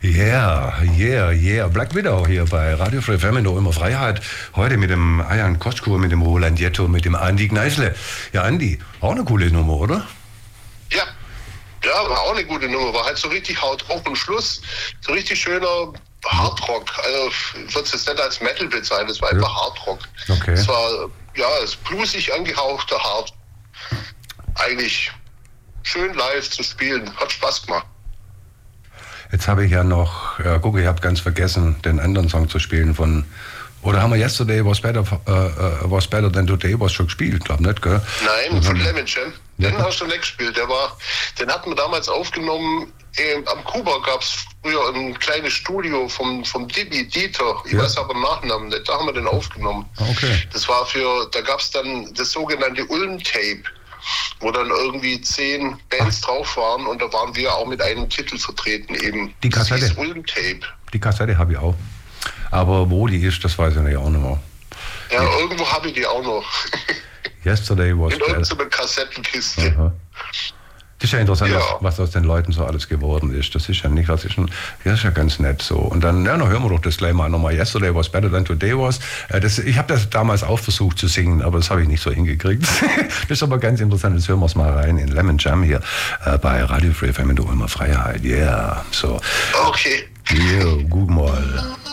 Yeah. Black Widow hier bei Radio Free FM in der Ulmer Freiheit. Heute mit dem Ayan Koschko, mit dem Roland Jetto, mit dem Andi Gneißle. Ja, Andi, auch eine coole Nummer, oder? Ja, war auch eine gute Nummer. War halt so richtig haut drauf und Schluss. So richtig schöner Hardrock. Also ich würde es jetzt nicht als Metal bezeichnen, es war einfach Hardrock. Okay. Es war, es bluesig angehauchter Hard. Eigentlich schön live zu spielen. Hat Spaß gemacht. Jetzt habe ich ja noch, ich habe ganz vergessen, den anderen Song zu spielen von, oder haben wir Yesterday was better than today was schon gespielt, glaube ich nicht, gell? Nein, von Lemon Jam. Den hast du nicht gespielt. Den hatten wir damals aufgenommen. Am Kuba gab es früher ein kleines Studio vom Dibi Dieter. Ich weiß aber den Nachnamen nicht. Da haben wir den aufgenommen. Okay. Da gab es dann das sogenannte Ulm-Tape, wo dann irgendwie 10 Bands drauf waren und da waren wir auch mit einem Titel vertreten eben. Die Kassette. Das Ulm-Tape. Die Kassette habe ich auch. Aber wo die ist, das weiß ich nicht auch nicht mehr. Ja, irgendwo habe ich die auch noch. Yesterday was in irgendeiner Kassettenkiste. Aha. Das ist ja interessant, was aus den Leuten so alles geworden ist. Das ist ja nicht, das ist ja ganz nett so. Und dann, dann hören wir doch das gleich mal nochmal. Yesterday was better than today was. Ich habe das damals auch versucht zu singen, aber das habe ich nicht so hingekriegt. Das ist aber ganz interessant. Jetzt hören wir es mal rein in Lemon Jam hier bei Radio Free FM in der Ulmer Freiheit. Yeah, so. Okay. Ja, gut mal.